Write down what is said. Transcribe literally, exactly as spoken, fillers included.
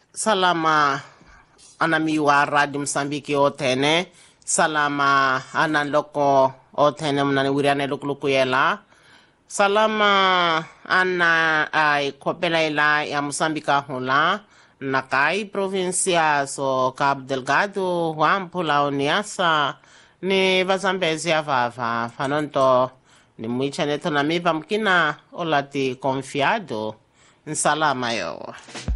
salama anamiwa Radio Msambiki otene salama analoko otene mnani wiriane lukuluku yela salama ana ai kopela ila ya Msambika hula nakai provincia so Cabo Delgado wampula oniasa ni vazambezi ya vava fanonto ni mwicha neto na mipa mkina olati confiado nsalama yo.